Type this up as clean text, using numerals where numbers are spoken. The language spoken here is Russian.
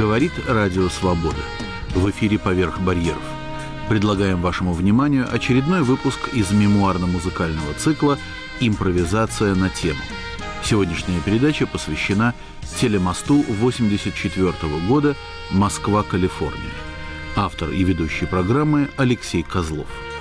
Говорит Радио Свобода. В эфире «Поверх барьеров». Предлагаем вашему вниманию очередной выпуск из мемуарно-музыкального цикла «Импровизация на тему». Сегодняшняя передача посвящена телемосту 1984 года «Москва, Калифорния». Автор и ведущий программы Алексей Козлов.